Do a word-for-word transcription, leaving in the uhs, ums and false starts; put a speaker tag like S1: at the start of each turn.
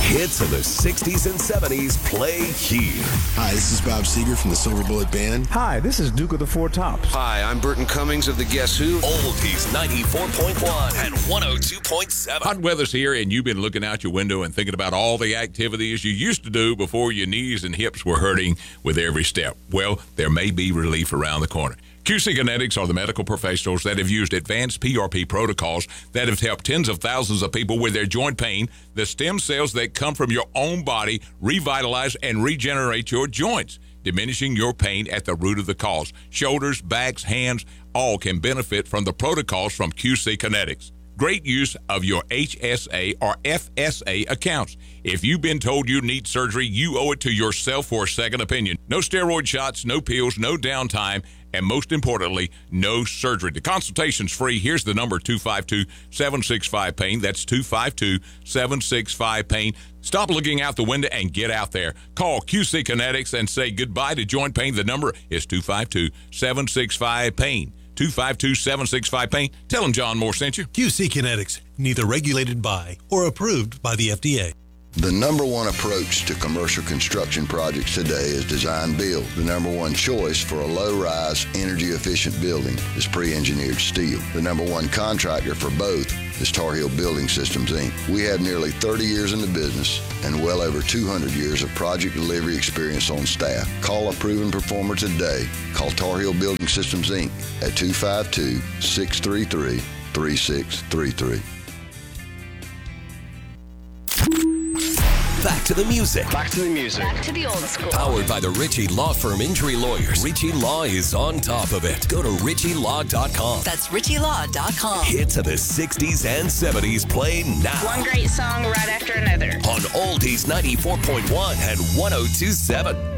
S1: Hits of the sixties and seventies play here.
S2: Hi, this is Bob Seger from the Silver Bullet Band.
S3: Hi, this is Duke of the Four Tops.
S4: Hi, I'm Burton Cummings of the Guess Who.
S1: Oldies ninety-four point one and one oh two point seven.
S5: Hot weather's here, and you've been looking out your window and thinking about all the activities you used to do before your knees and hips were hurting with every step. Well, there may be relief around the corner. Q C Kinetics are the medical professionals that have used advanced P R P protocols that have helped tens of thousands of people with their joint pain. The stem cells that come from your own body revitalize and regenerate your joints, diminishing your pain at the root of the cause. Shoulders, backs, hands, all can benefit from the protocols from Q C Kinetics. Great use of your H S A or F S A accounts. If you've been told you need surgery, you owe it to yourself for a second opinion. No steroid shots, no pills, no downtime, and most importantly, no surgery. The consultation's free. Here's the number, two five two, seven six five, pain. That's two five two, seven six five, pain. Stop looking out the window and get out there. Call Q C Kinetics and say goodbye to joint pain. The number is two five two, seven six five, pain. two five two, seven six five, pain. Tell them John Moore sent you.
S6: Q C Kinetics, neither regulated by or approved by the F D A.
S7: The number one approach to commercial construction projects today is design build. The number one choice for a low-rise, energy-efficient building is pre-engineered steel. The number one contractor for both is Tar Heel Building Systems, Incorporated. We have nearly thirty years in the business and well over two hundred years of project delivery experience on staff. Call a proven performer today. Call Tar Heel Building Systems, Incorporated at two five two, six three three, three six three three.
S1: Back to the music.
S4: Back to the music.
S8: Back to the old school.
S1: Powered by the Ritchie Law Firm Injury Lawyers. Ritchie Law is on top of it. Go to ritchie law dot com.
S8: That's ritchie law dot com.
S1: Hits of the sixties and seventies play now.
S9: One great song right after another.
S1: On Oldies ninety-four point one and one oh two point seven.